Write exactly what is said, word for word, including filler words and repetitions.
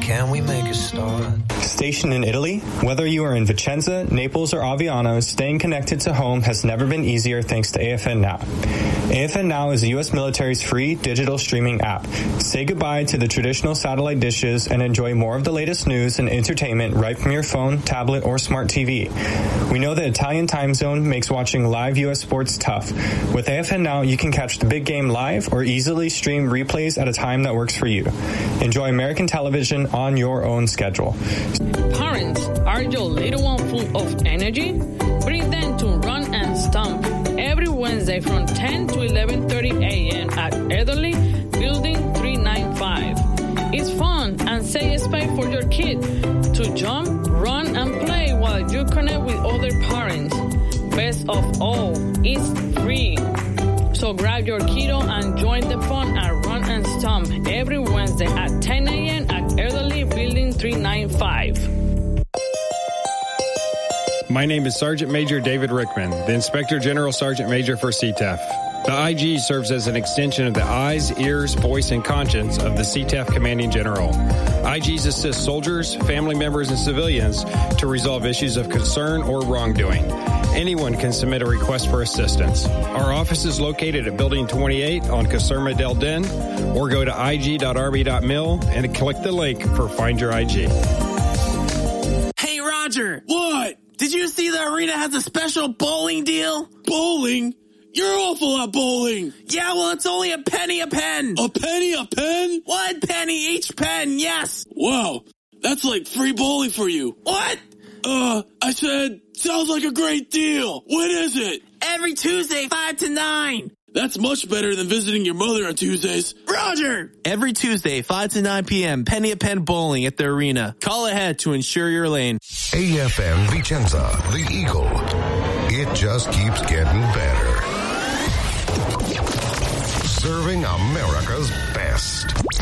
can we make a start? Stationed in Italy, whether you are in Vicenza, Naples, or Aviano, staying connected to home has never been easier thanks to A F N Now. A F N Now is the U S military's free digital streaming app. Say goodbye to the traditional satellite dishes and enjoy more of the latest news and entertainment right from your phone, tablet, or smart T V. We know the Italian time zone makes watching live U S sports tough. With A F N Now, you can catch the big game live or easily stream replays at a time that works for you. Enjoy American television on your own schedule. Parents, are your little one full of energy? Bring them to Run and Stomp every Wednesday from ten to eleven thirty a.m. at Elderly Building three ninety-five. It's fun and safe space for your kid to jump, run, and play while you connect with other parents. Best of all, it's free. So grab your kiddo and join the fun at Run and Stomp every Wednesday at ten a.m. at Elderly Building three ninety-five. My name is Sergeant Major David Rickman, the Inspector General Sergeant Major for C T E F. The I G serves as an extension of the eyes, ears, voice, and conscience of the C T E F Commanding General. I Gs assist soldiers, family members, and civilians to resolve issues of concern or wrongdoing. Anyone can submit a request for assistance. Our office is located at Building twenty-eight on Caserma del Den, or go to I G dot R B dot mil and click the link for Find Your I G. Hey, Roger. What? Did you see the arena has a special bowling deal? Bowling? You're awful at bowling. Yeah, well, it's only a penny a pen. A penny a pen? One penny each pen, yes. Wow, that's like free bowling for you. What? Uh, I said, sounds like a great deal. When is it? Every Tuesday, five to nine. That's much better than visiting your mother on Tuesdays. Roger! Every Tuesday, five to nine p.m., penny a pen bowling at the arena. Call ahead to ensure your lane. A F M Vicenza, the Eagle. It just keeps getting better. Serving America's best.